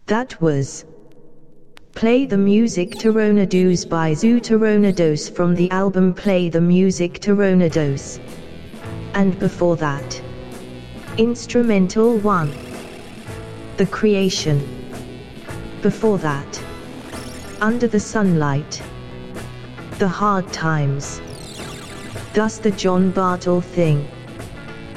That was Play the Music Tornadoes by Zoo Tornadoes from the album Play the Music Tornadoes. And before that, Instrumental 1, The Creation. Before that, Under the Sunlight, The Hard Times. Thus the John Bartle Thing.